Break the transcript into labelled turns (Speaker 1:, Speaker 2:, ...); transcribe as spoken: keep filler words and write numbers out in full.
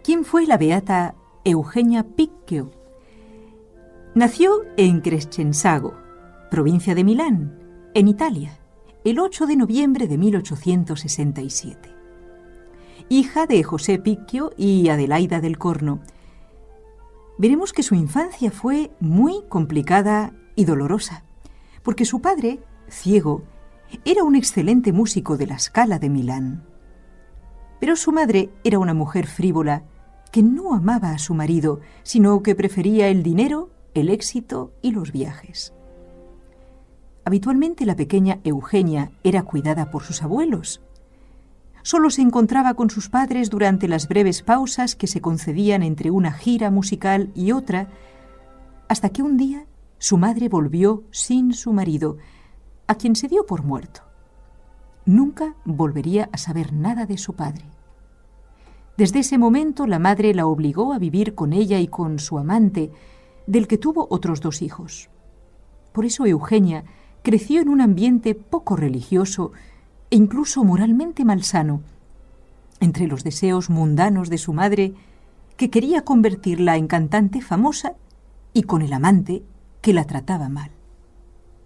Speaker 1: ¿Quién fue la beata Eugenia Picchio? Nació en Crescenzago, provincia de Milán, en Italia, el ocho de noviembre de mil ochocientos sesenta y siete. Hija de José Picchio y Adelaida del Corno. Veremos que su infancia fue muy complicada y dolorosa, porque su padre, ciego, era un excelente músico de la Scala de Milán. Pero su madre era una mujer frívola que no amaba a su marido, sino que prefería el dinero, el éxito y los viajes. Habitualmente la pequeña Eugenia era cuidada por sus abuelos. Solo se encontraba con sus padres durante las breves pausas que se concedían entre una gira musical y otra, hasta que un día su madre volvió sin su marido, a quien se dio por muerto. Nunca volvería a saber nada de su padre. Desde ese momento la madre la obligó a vivir con ella y con su amante, del que tuvo otros dos hijos. Por eso Eugenia creció en un ambiente poco religioso e incluso moralmente malsano, entre los deseos mundanos de su madre, que quería convertirla en cantante famosa, y con el amante que la trataba mal.